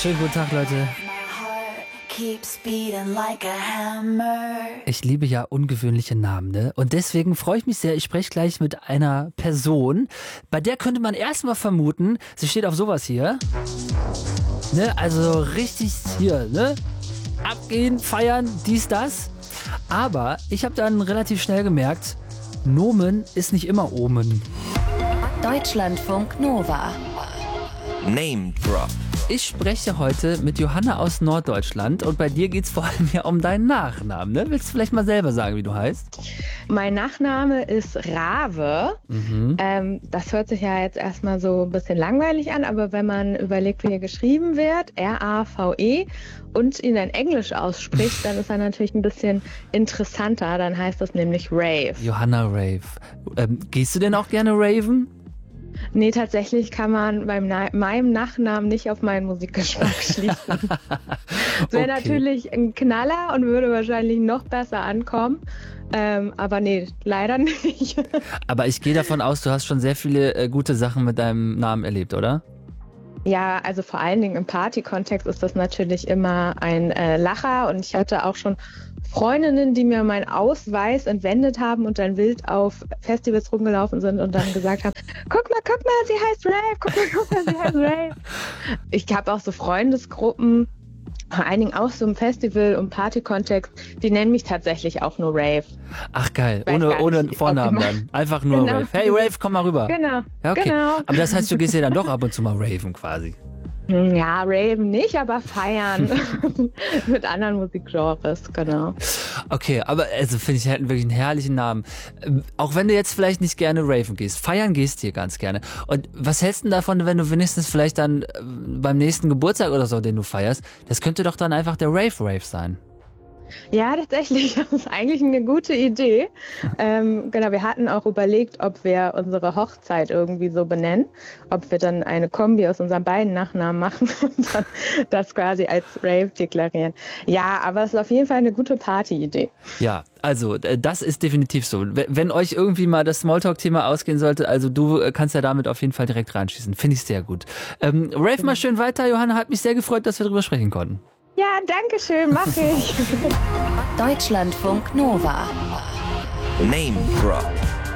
Schönen guten Tag, Leute. Ich liebe ja ungewöhnliche Namen, ne? Und deswegen freue ich mich sehr, ich spreche gleich mit einer Person, bei der könnte man erstmal vermuten, sie steht auf sowas hier. Ne? Also richtig hier, ne? Abgehen, feiern, dies, das. Aber ich habe dann relativ schnell gemerkt, Nomen ist nicht immer Omen. Deutschlandfunk Nova. Name Drop. Ich spreche heute mit Johanna aus Norddeutschland und bei dir geht es vor allem ja um deinen Nachnamen. Ne? Willst du vielleicht mal selber sagen, wie du heißt? Mein Nachname ist Rave. Das hört sich ja jetzt erstmal so ein bisschen langweilig an, aber wenn man überlegt, wie er geschrieben wird, R-A-V-E, und ihn in Englisch ausspricht, dann ist er natürlich ein bisschen interessanter. Dann heißt das nämlich Rave. Johanna Rave. Gehst du denn auch gerne raven? Nee, tatsächlich kann man bei meinem Nachnamen nicht auf meinen Musikgeschmack schließen. Das wäre natürlich ein Knaller und würde wahrscheinlich noch besser ankommen. Aber nee, leider nicht. Aber ich gehe davon aus, du hast schon sehr viele gute Sachen mit deinem Namen erlebt, oder? Ja, also vor allen Dingen im Party-Kontext ist das natürlich immer ein Lacher. Und ich hatte auch schon Freundinnen, die mir meinen Ausweis entwendet haben und dann wild auf Festivals rumgelaufen sind und dann gesagt haben, guck mal, sie heißt Rave, guck mal, sie heißt Rave. Ich habe auch so Freundesgruppen, vor allen Dingen auch so im Festival- und Party-Kontext, die nennen mich tatsächlich auch nur Rave. Ach geil, ohne Vornamen dann. Einfach nur Genau. Rave. Hey Rave, komm mal rüber. Genau, Ja, okay. genau. Aber das heißt, du gehst ja dann doch ab und zu mal raven quasi. Ja, Raven nicht, aber feiern mit anderen Musikgenres, genau. Okay, aber also finde ich halt wirklich einen herrlichen Namen. Auch wenn du jetzt vielleicht nicht gerne raven gehst, feiern gehst du hier ganz gerne. Und was hältst du denn davon, wenn du wenigstens vielleicht dann beim nächsten Geburtstag oder so, den du feierst, das könnte doch dann einfach der Rave sein. Ja, tatsächlich, das ist eigentlich eine gute Idee. Genau, wir hatten auch überlegt, ob wir unsere Hochzeit irgendwie so benennen, ob wir dann eine Kombi aus unseren beiden Nachnamen machen und dann das quasi als Rave deklarieren. Ja, aber es ist auf jeden Fall eine gute Party-Idee. Ja, also das ist definitiv so. Wenn euch irgendwie mal das Smalltalk-Thema ausgehen sollte, also du kannst ja damit auf jeden Fall direkt reinschießen. Finde ich sehr gut. Rave mal schön weiter, Johanna, hat mich sehr gefreut, dass wir darüber sprechen konnten. Ja, danke schön, mach ich. Deutschlandfunk Nova. Name Drop.